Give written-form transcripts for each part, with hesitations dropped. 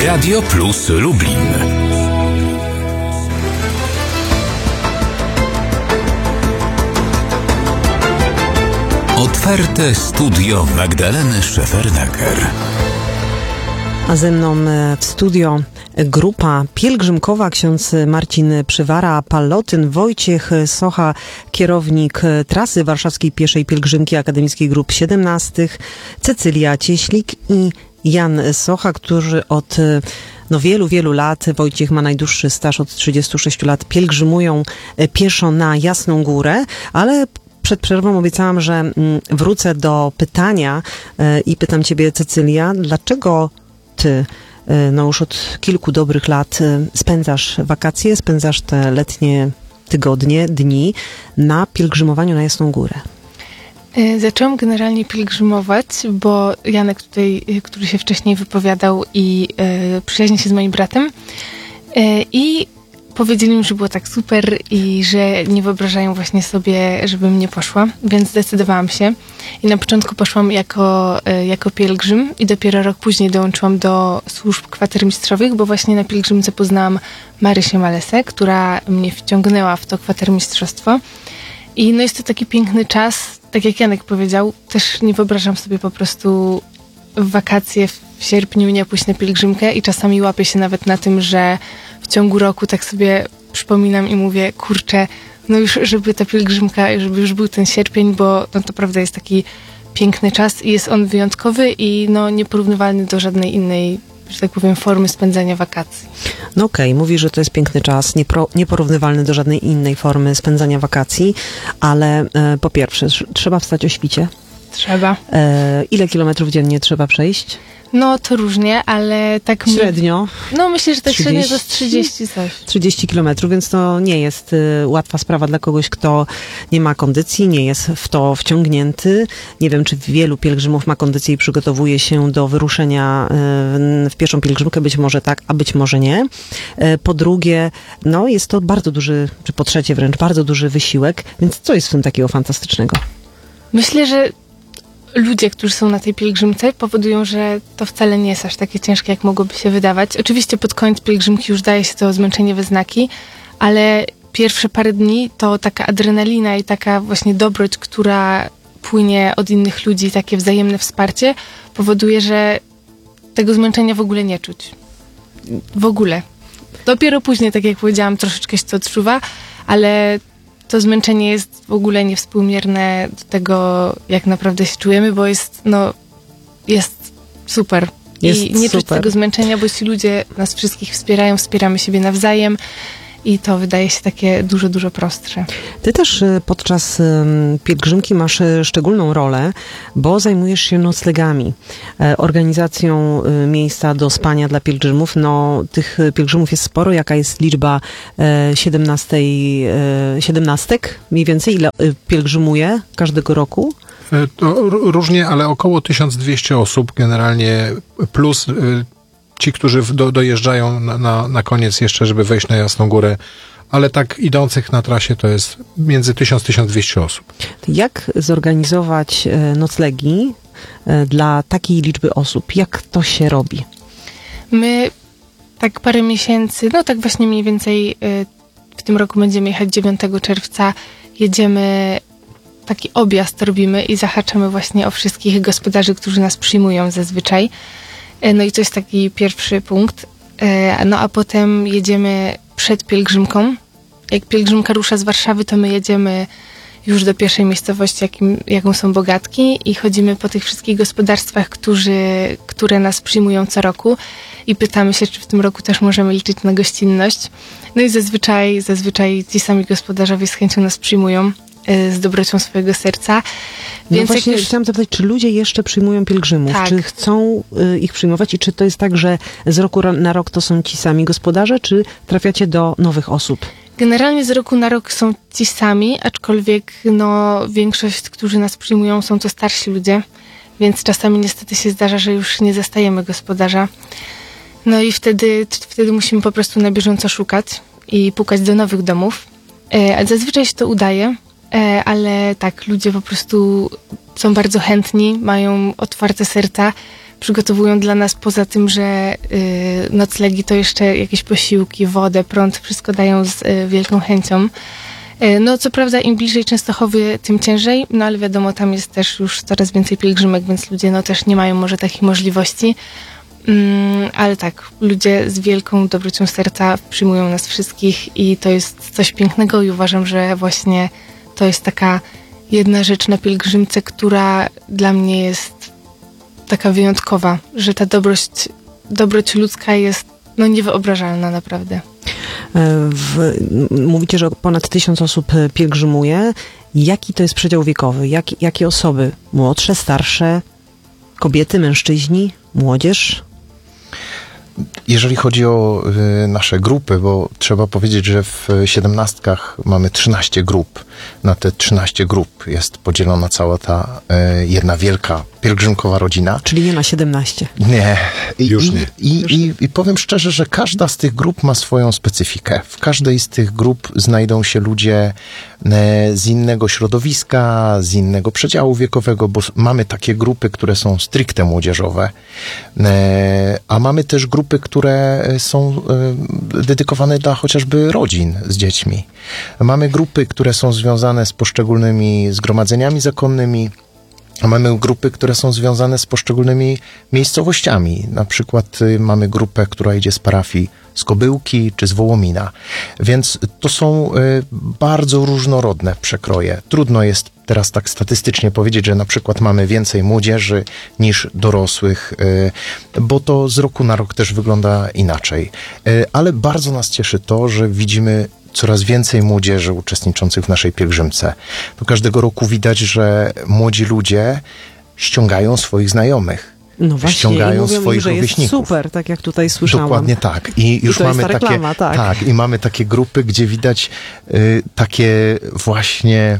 Radio Plus Lublin. Otwarte studio Magdaleny Szefernaker. A ze mną w studio grupa pielgrzymkowa, ksiądz Marcin Przywara, Pallotyn, Wojciech Socha, kierownik trasy warszawskiej pieszej pielgrzymki Akademickiej Grup 17, Cecylia Cieślik i Jan Socha, którzy od wielu lat, Wojciech ma najdłuższy staż, od 36 lat, pielgrzymują pieszo na Jasną Górę, ale przed przerwą obiecałam, że wrócę do pytania i pytam ciebie, Cecylia, dlaczego ty już od kilku dobrych lat spędzasz wakacje, spędzasz te letnie tygodnie, dni na pielgrzymowaniu na Jasną Górę? Zaczęłam generalnie pielgrzymować, bo Janek tutaj, który się wcześniej wypowiadał i przyjaźni się z moim bratem i powiedzieli mi, że było tak super i że nie wyobrażają właśnie sobie, żebym nie poszła, więc zdecydowałam się. I na początku poszłam jako pielgrzym i dopiero rok później dołączyłam do służb kwatermistrzowych, bo właśnie na pielgrzymce poznałam Marysię Malesę, która mnie wciągnęła w to kwatermistrzostwo. I jest to taki piękny czas, tak jak Janek powiedział, też nie wyobrażam sobie po prostu w wakacje w sierpniu nie pójść na pielgrzymkę i czasami łapię się nawet na tym, że w ciągu roku tak sobie przypominam i mówię, kurczę, już żeby ta pielgrzymka, żeby już był ten sierpień, bo to prawda jest taki piękny czas i jest on wyjątkowy i nieporównywalny do żadnej innej, że tak powiem, formy spędzania wakacji. Okej, mówisz, że to jest piękny czas, nieporównywalny do żadnej innej formy spędzania wakacji, ale po pierwsze, trzeba wstać o świcie. Trzeba. Ile kilometrów dziennie trzeba przejść? To różnie, ale tak... Średnio? Myślę, że tak 30, średnio to jest 30 coś. 30 kilometrów, więc to nie jest łatwa sprawa dla kogoś, kto nie ma kondycji, nie jest w to wciągnięty. Nie wiem, czy wielu pielgrzymów ma kondycję i przygotowuje się do wyruszenia w pieszą pielgrzymkę. Być może tak, a być może nie. Po drugie, jest to bardzo duży, czy po trzecie wręcz, bardzo duży wysiłek, więc co jest w tym takiego fantastycznego? Myślę, że ludzie, którzy są na tej pielgrzymce, powodują, że to wcale nie jest aż takie ciężkie, jak mogłoby się wydawać. Oczywiście pod koniec pielgrzymki już daje się to zmęczenie we znaki, ale pierwsze parę dni to taka adrenalina i taka właśnie dobroć, która płynie od innych ludzi, takie wzajemne wsparcie, powoduje, że tego zmęczenia w ogóle nie czuć. W ogóle. Dopiero później, tak jak powiedziałam, troszeczkę się to odczuwa, ale to zmęczenie jest w ogóle niewspółmierne do tego, jak naprawdę się czujemy, bo jest super. I nie czuć tego zmęczenia, bo ci ludzie nas wszystkich wspierają, wspieramy siebie nawzajem i to wydaje się takie dużo, dużo prostsze. Ty też podczas pielgrzymki masz szczególną rolę, bo zajmujesz się noclegami, organizacją miejsca do spania dla pielgrzymów. Tych pielgrzymów jest sporo. Jaka jest liczba 17 mniej więcej? Ile pielgrzymuje każdego roku? To różnie, ale około 1200 osób generalnie, plus ci, którzy dojeżdżają na koniec jeszcze, żeby wejść na Jasną Górę, ale tak idących na trasie to jest między 1000-1200 osób. Jak zorganizować noclegi dla takiej liczby osób? Jak to się robi? My tak parę miesięcy, tak właśnie mniej więcej w tym roku będziemy jechać 9 czerwca, jedziemy, taki objazd robimy i zahaczamy właśnie o wszystkich gospodarzy, którzy nas przyjmują zazwyczaj. I to jest taki pierwszy punkt. A potem jedziemy przed pielgrzymką. Jak pielgrzymka rusza z Warszawy, to my jedziemy już do pierwszej miejscowości, jaką są Bogatki i chodzimy po tych wszystkich gospodarstwach, które nas przyjmują co roku i pytamy się, czy w tym roku też możemy liczyć na gościnność. I zazwyczaj ci sami gospodarzowie z chęcią nas przyjmują z dobrocią swojego serca. Więc właśnie chciałam zapytać, czy ludzie jeszcze przyjmują pielgrzymów? Tak. Czy chcą ich przyjmować i czy to jest tak, że z roku na rok to są ci sami gospodarze, czy trafiacie do nowych osób? Generalnie z roku na rok są ci sami, aczkolwiek większość, którzy nas przyjmują, są to starsi ludzie, więc czasami niestety się zdarza, że już nie zastajemy gospodarza. I wtedy musimy po prostu na bieżąco szukać i pukać do nowych domów. A zazwyczaj się to udaje, ale tak, ludzie po prostu są bardzo chętni, mają otwarte serca, przygotowują dla nas poza tym, że noclegi, to jeszcze jakieś posiłki, wodę, prąd, wszystko dają z wielką chęcią. No co prawda im bliżej Częstochowy, tym ciężej, no ale wiadomo, tam jest też już coraz więcej pielgrzymek, więc ludzie no też nie mają może takich możliwości. Ale tak, ludzie z wielką dobrocią serca przyjmują nas wszystkich i to jest coś pięknego i uważam, że właśnie to jest taka jedna rzecz na pielgrzymce, która dla mnie jest taka wyjątkowa, że ta dobroć ludzka jest no niewyobrażalna naprawdę. Mówicie, że ponad 1000 osób pielgrzymuje. Jaki to jest przedział wiekowy? Jakie osoby? Młodsze, starsze, kobiety, mężczyźni, młodzież? Jeżeli chodzi o nasze grupy, bo trzeba powiedzieć, że w 17 mamy 13 grup. Na te 13 grup jest podzielona cała ta jedna wielka pielgrzymkowa rodzina. Czyli nie na 17. Nie. Już nie. I powiem szczerze, że każda z tych grup ma swoją specyfikę. W każdej z tych grup znajdą się ludzie z innego środowiska, z innego przedziału wiekowego, bo mamy takie grupy, które są stricte młodzieżowe, a mamy też grupy, które są dedykowane dla chociażby rodzin z dziećmi. Mamy grupy, które są związane z poszczególnymi zgromadzeniami zakonnymi, a mamy grupy, które są związane z poszczególnymi miejscowościami. Na przykład mamy grupę, która idzie z parafii z Kobyłki czy z Wołomina. Więc to są bardzo różnorodne przekroje. Trudno jest teraz tak statystycznie powiedzieć, że na przykład mamy więcej młodzieży niż dorosłych, bo to z roku na rok też wygląda inaczej. Ale bardzo nas cieszy to, że widzimy coraz więcej młodzieży uczestniczących w naszej pielgrzymce. To każdego roku widać, że młodzi ludzie ściągają swoich znajomych. No właśnie, ściągają mówią swoich mi, że rówieśników. jest super, tak jak tutaj słyszałam. Dokładnie tak. I już to jest mamy ta reklama, takie, tak. I mamy takie grupy, gdzie widać takie właśnie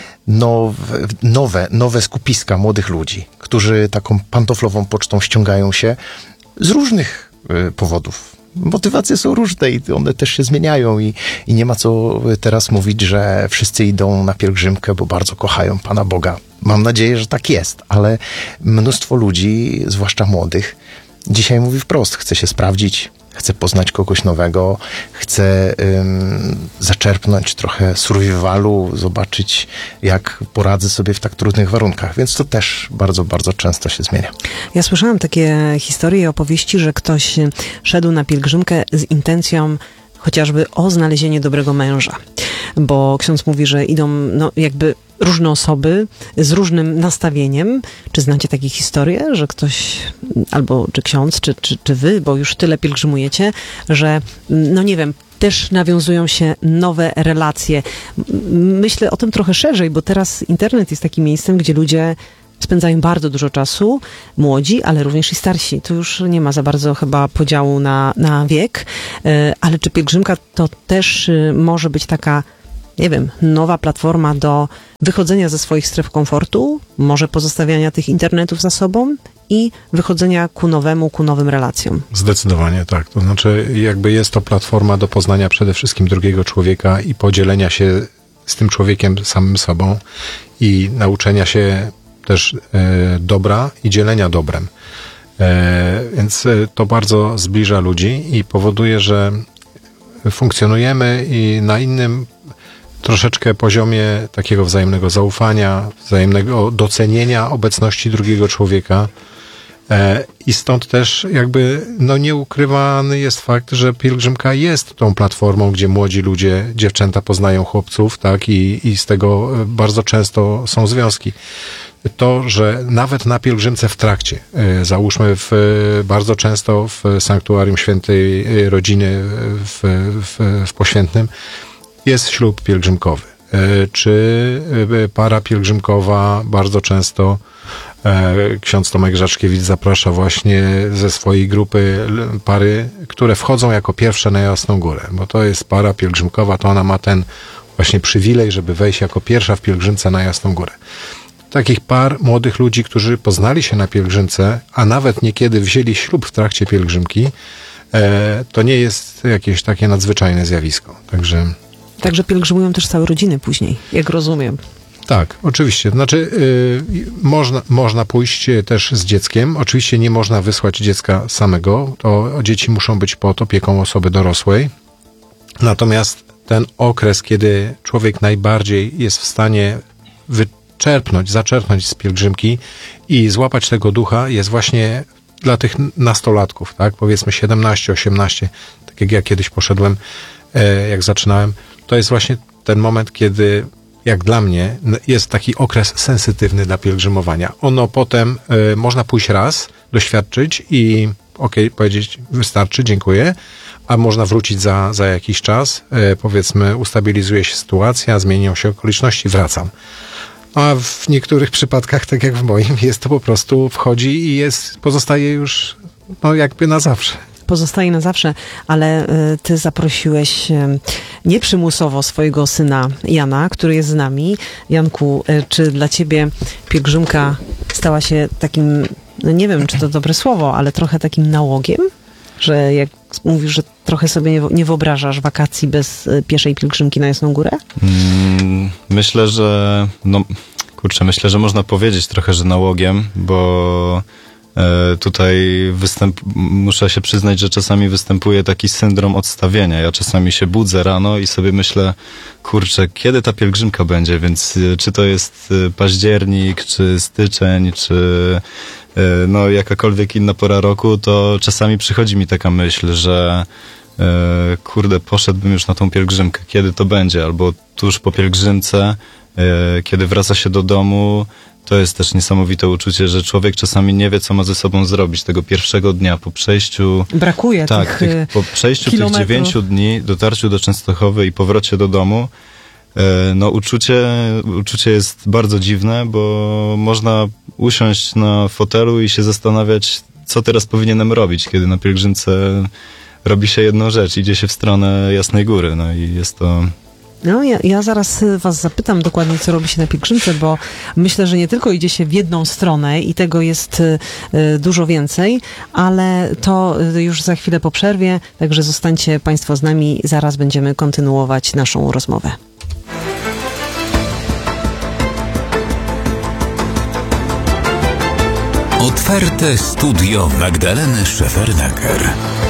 nowe skupiska młodych ludzi, którzy taką pantoflową pocztą ściągają się z różnych powodów. Motywacje są różne i one też się zmieniają i nie ma co teraz mówić, że wszyscy idą na pielgrzymkę, bo bardzo kochają Pana Boga. Mam nadzieję, że tak jest, ale mnóstwo ludzi, zwłaszcza młodych, dzisiaj mówi wprost, chce się sprawdzić, chce poznać kogoś nowego, chce zaczerpnąć trochę survivalu, zobaczyć, jak poradzę sobie w tak trudnych warunkach. Więc to też bardzo, bardzo często się zmienia. Ja słyszałam takie historie i opowieści, że ktoś szedł na pielgrzymkę z intencją chociażby o znalezienie dobrego męża. Bo ksiądz mówi, że idą jakby różne osoby z różnym nastawieniem. Czy znacie takie historie, że ktoś, albo czy ksiądz, czy wy, bo już tyle pielgrzymujecie, że nie wiem, też nawiązują się nowe relacje. Myślę o tym trochę szerzej, bo teraz internet jest takim miejscem, gdzie ludzie spędzają bardzo dużo czasu, młodzi, ale również i starsi. Tu już nie ma za bardzo chyba podziału na wiek, ale czy pielgrzymka to też może być taka, nie wiem, nowa platforma do wychodzenia ze swoich stref komfortu, może pozostawiania tych internetów za sobą i wychodzenia ku nowym relacjom? Zdecydowanie tak. To znaczy jakby jest to platforma do poznania przede wszystkim drugiego człowieka i podzielenia się z tym człowiekiem samym sobą i nauczenia się też dobra i dzielenia dobrem. Więc to bardzo zbliża ludzi i powoduje, że funkcjonujemy i na innym troszeczkę poziomie takiego wzajemnego zaufania, wzajemnego docenienia obecności drugiego człowieka. I stąd też jakby nieukrywany jest fakt, że pielgrzymka jest tą platformą, gdzie młodzi ludzie, dziewczęta poznają chłopców, tak, i z tego bardzo często są związki. To, że nawet na pielgrzymce w trakcie, załóżmy bardzo często w sanktuarium Świętej Rodziny w Poświętnym jest ślub pielgrzymkowy, czy para pielgrzymkowa bardzo często ksiądz Tomek Grzaczkiewicz zaprasza właśnie ze swojej grupy pary, które wchodzą jako pierwsze na Jasną Górę, bo to jest para pielgrzymkowa, to ona ma ten właśnie przywilej, żeby wejść jako pierwsza w pielgrzymce na Jasną Górę. Takich par młodych ludzi, którzy poznali się na pielgrzymce, a nawet niekiedy wzięli ślub w trakcie pielgrzymki, to nie jest jakieś takie nadzwyczajne zjawisko. Także pielgrzymują też całe rodziny później, jak rozumiem. Tak, oczywiście. Znaczy, można pójść też z dzieckiem. Oczywiście nie można wysłać dziecka samego. To dzieci muszą być pod opieką osoby dorosłej. Natomiast ten okres, kiedy człowiek najbardziej jest w stanie zaczerpnąć z pielgrzymki i złapać tego ducha, jest właśnie dla tych nastolatków, tak? Powiedzmy 17, 18, tak jak ja kiedyś poszedłem, jak zaczynałem. To jest właśnie ten moment, kiedy, jak dla mnie, jest taki okres sensytywny dla pielgrzymowania. Ono potem można pójść raz, doświadczyć i powiedzieć, wystarczy, dziękuję, a można wrócić za jakiś czas, powiedzmy, ustabilizuje się sytuacja, zmienią się okoliczności, wracam. A w niektórych przypadkach, tak jak w moim, jest to po prostu wchodzi i pozostaje już jakby na zawsze. Pozostaje na zawsze, ale ty zaprosiłeś nieprzymusowo swojego syna Jana, który jest z nami. Janku, czy dla ciebie pielgrzymka stała się takim, nie wiem, czy to dobre słowo, ale trochę takim nałogiem? Że jak mówisz, że trochę sobie nie wyobrażasz wakacji bez pieszej pielgrzymki na Jasną Górę? Myślę, że myślę, że można powiedzieć trochę, że nałogiem, bo tutaj muszę się przyznać, że czasami występuje taki syndrom odstawienia. Ja czasami się budzę rano i sobie myślę, kiedy ta pielgrzymka będzie, więc czy to jest październik, czy styczeń, czy jakakolwiek inna pora roku, to czasami przychodzi mi taka myśl, że poszedłbym już na tą pielgrzymkę, kiedy to będzie, albo tuż po pielgrzymce, kiedy wraca się do domu. To jest też niesamowite uczucie, że człowiek czasami nie wie, co ma ze sobą zrobić tego pierwszego dnia po przejściu. Brakuje po przejściu tych 9 dni, dotarciu do Częstochowy i powrocie do domu. Uczucie jest bardzo dziwne, bo można usiąść na fotelu i się zastanawiać, co teraz powinienem robić, kiedy na pielgrzymce robi się jedną rzecz, idzie się w stronę Jasnej Góry. No i jest to... Ja zaraz was zapytam dokładnie, co robi się na pielgrzymce, bo myślę, że nie tylko idzie się w jedną stronę i tego jest dużo więcej, ale to już za chwilę po przerwie, także zostańcie państwo z nami, zaraz będziemy kontynuować naszą rozmowę. Otwarte studio Magdaleny Szefernaker.